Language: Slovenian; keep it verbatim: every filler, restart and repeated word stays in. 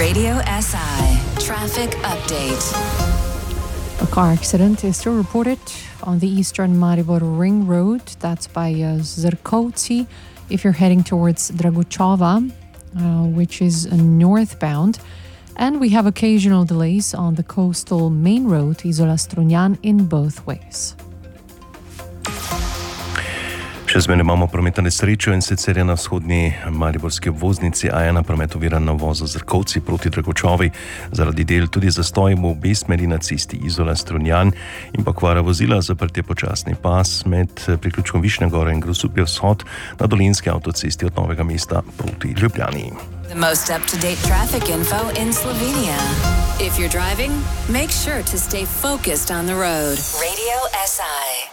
Radio S I traffic update. A car accident is still reported on the eastern Maribor Ring Road. That's by uh, Zrkovci. If you're heading towards Draguchova, uh, which is uh, northbound. And we have occasional delays on the coastal main road, Isola Strunjan, in both ways. Še zmeraj imamo prometno nesrečo in sicer je na vzhodni mariborski obvoznici A ena promet oviran na vozu Zrkovci proti Dragočovi. Zaradi del tudi zastoj v obe smeri na cesti Izola Strunjan in pa kvara vozila, zaprtje počasni pas med priključkom Višnja Gora in Grosuplje vzhod na dolenjski avtocesti od Novega mesta proti Ljubljani. The most up-to-date traffic info in Slovenia. If you're driving, make sure to stay focused on the road. Radio S I.